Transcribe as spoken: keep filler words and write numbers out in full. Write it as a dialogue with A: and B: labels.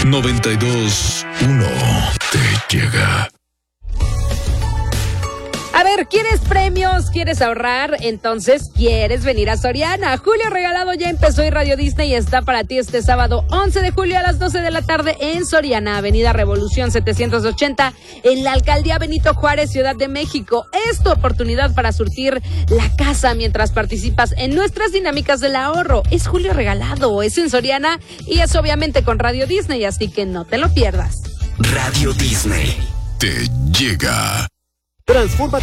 A: noventa y dos punto uno te llega.
B: A ver, ¿quieres premios? ¿Quieres ahorrar? Entonces, ¿quieres venir a Soriana? Julio Regalado ya empezó y Radio Disney está para ti este sábado once de julio a las doce de la tarde en Soriana, Avenida Revolución setecientos ochenta, en la Alcaldía Benito Juárez, Ciudad de México. Es tu oportunidad para surtir la casa mientras participas en nuestras dinámicas del ahorro. Es Julio Regalado, es en Soriana y es obviamente con Radio Disney, así que no te lo pierdas.
A: Radio Disney te llega.
C: Transforma